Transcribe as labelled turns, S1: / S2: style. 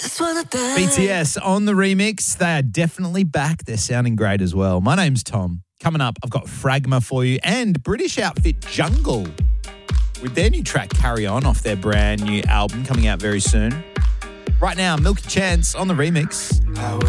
S1: BTS on the remix. They are definitely back. They're sounding great as well. My name's Tom. Coming up, I've got Fragma for you and British outfit Jungle with their new track Carry On off their brand new album coming out very soon. Right now, Milky Chance on the remix.